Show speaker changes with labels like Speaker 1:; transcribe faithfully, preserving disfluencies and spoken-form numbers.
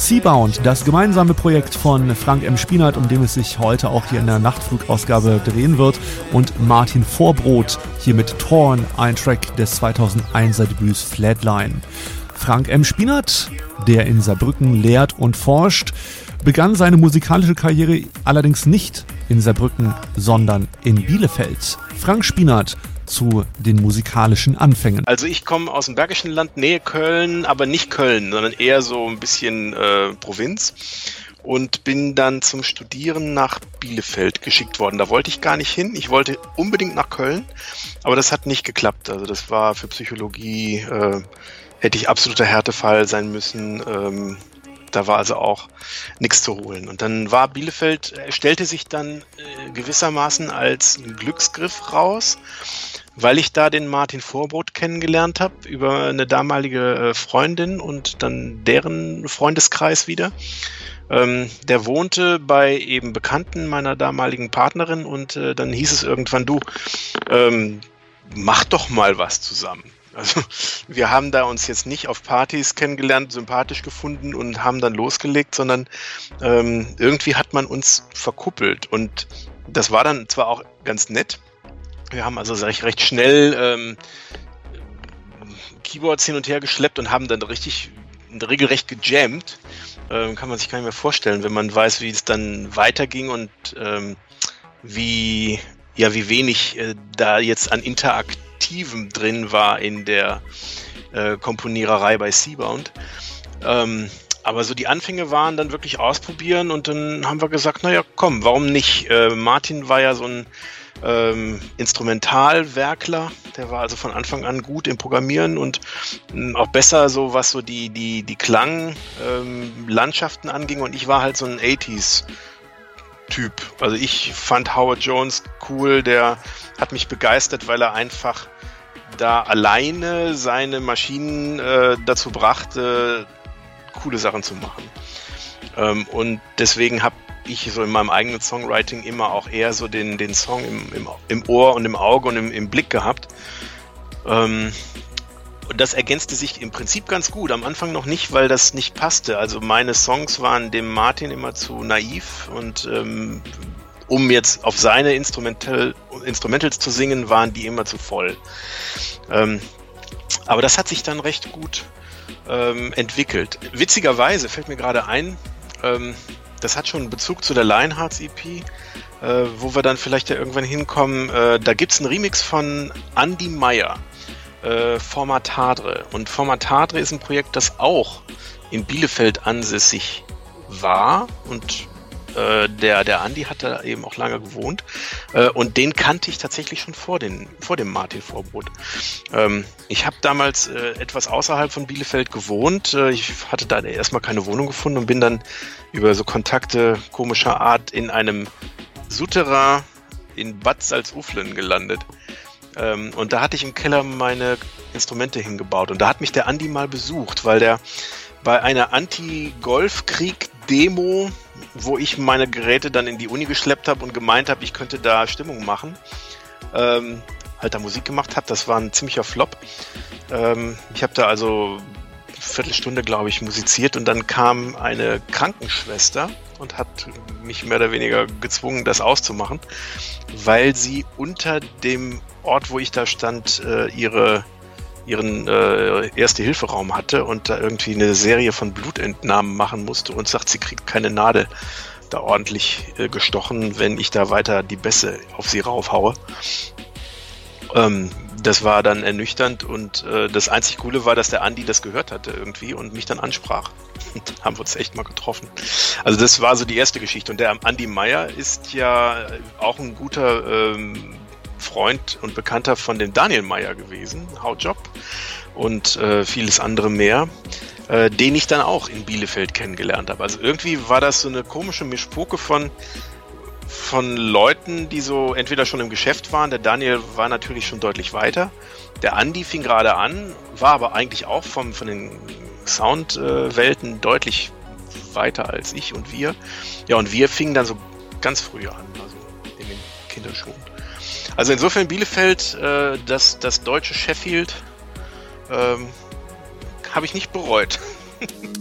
Speaker 1: Seabound, das gemeinsame Projekt von Frank M. Spinat, um dem es sich heute auch hier in der Nachtflug-Ausgabe drehen wird, und Martin Vorbrot hier mit Torn, ein Track des zweitausendeinser Debüts Flatline. Frank M. Spinat, der in Saarbrücken lehrt und forscht, begann seine musikalische Karriere allerdings nicht in Saarbrücken, sondern in Bielefeld. Frank Spinat zu den musikalischen Anfängen.
Speaker 2: Also ich komme aus dem Bergischen Land, Nähe Köln, aber nicht Köln, sondern eher so ein bisschen äh, Provinz, und bin dann zum Studieren nach Bielefeld geschickt worden. Da wollte ich gar nicht hin. Ich wollte unbedingt nach Köln, aber das hat nicht geklappt. Also das war für Psychologie, äh, hätte ich absoluter Härtefall sein müssen. Ähm, Da war also auch nichts zu holen. Und dann war Bielefeld, stellte sich dann äh, gewissermaßen als Glücksgriff raus, weil ich da den Martin Vorbrot kennengelernt habe über eine damalige äh, Freundin und dann deren Freundeskreis wieder. Ähm, der wohnte bei eben Bekannten meiner damaligen Partnerin, und äh, dann hieß es irgendwann, du, ähm, mach doch mal was zusammen. Also wir haben da uns jetzt nicht auf Partys kennengelernt, sympathisch gefunden und haben dann losgelegt, sondern ähm, irgendwie hat man uns verkuppelt, und das war dann zwar auch ganz nett. Wir haben also recht, recht schnell ähm, Keyboards hin und her geschleppt und haben dann richtig regelrecht gejammt. Ähm, kann man sich gar nicht mehr vorstellen, wenn man weiß, wie es dann weiterging und ähm, wie, ja, wie wenig äh, da jetzt an Interaktivem drin war in der äh, Komponiererei bei Seabound. Ähm, aber so die Anfänge waren dann wirklich ausprobieren, und dann haben wir gesagt, naja, komm, warum nicht? Äh, Martin war ja so ein ähm, Instrumentalwerkler, der war also von Anfang an gut im Programmieren und mh, auch besser so, was so die, die, die Klanglandschaften ähm, anging, und ich war halt so ein achtziger Typ. Also ich fand Howard Jones cool, der hat mich begeistert, weil er einfach da alleine seine Maschinen äh, dazu brachte, coole Sachen zu machen. Ähm, und deswegen habe ich so in meinem eigenen Songwriting immer auch eher so den, den Song im, im, im Ohr und im Auge und im, im Blick gehabt. Ähm, und das ergänzte sich im Prinzip ganz gut. Am Anfang noch nicht, weil das nicht passte. Also meine Songs waren dem Martin immer zu naiv, und ähm, um jetzt auf seine Instrumental, Instrumentals zu singen, waren die immer zu voll. Ähm, aber das hat sich dann recht gut ähm, entwickelt. Witzigerweise fällt mir gerade ein, ähm, das hat schon einen Bezug zu der Lionhearts-E P, äh, wo wir dann vielleicht ja irgendwann hinkommen. Äh, da gibt es einen Remix von Andy Meyer, äh, Formatadre. Und Formatadre ist ein Projekt, das auch in Bielefeld ansässig war, und äh, der, der Andy hat da eben auch lange gewohnt. Äh, und den kannte ich tatsächlich schon vor, den, vor dem Martin Vorbrot. Ähm, ich habe damals äh, etwas außerhalb von Bielefeld gewohnt. Äh, ich hatte da erstmal keine Wohnung gefunden und bin dann über so Kontakte komischer Art in einem Souterrain in Bad Salzuflen gelandet. Ähm, und da hatte ich im Keller meine Instrumente hingebaut. Und da hat mich der Andi mal besucht, weil der bei einer Anti-Golfkrieg-Demo, wo ich meine Geräte dann in die Uni geschleppt habe und gemeint habe, ich könnte da Stimmung machen, ähm, halt da Musik gemacht habe. Das war ein ziemlicher Flop. Ähm, ich habe da also Viertelstunde, glaube ich, musiziert, und dann kam eine Krankenschwester und hat mich mehr oder weniger gezwungen, das auszumachen, weil sie unter dem Ort, wo ich da stand, äh, ihre, ihren äh, Erste-Hilfe-Raum hatte und da irgendwie eine Serie von Blutentnahmen machen musste und sagt, sie kriegt keine Nadel da ordentlich äh, gestochen, wenn ich da weiter die Bässe auf sie raufhaue. Ähm, das war dann ernüchternd, und äh, das einzig Coole war, dass der Andi das gehört hatte irgendwie und mich dann ansprach. Und dann haben wir uns echt mal getroffen. Also das war so die erste Geschichte. Und der Andi Meyer ist ja auch ein guter ähm, Freund und Bekannter von dem Daniel Meyer gewesen, Hautjob und äh, vieles andere mehr, äh, den ich dann auch in Bielefeld kennengelernt habe. Also irgendwie war das so eine komische Mischpoke von von Leuten, die so entweder schon im Geschäft waren. Der Daniel war natürlich schon deutlich weiter. Der Andi fing gerade an, war aber eigentlich auch vom, von den Soundwelten äh, deutlich weiter als ich und wir. Ja, und wir fingen dann so ganz früh an, also in den Kinderschuhen. Also insofern Bielefeld, äh, das, das deutsche Sheffield, ähm, habe ich nicht bereut.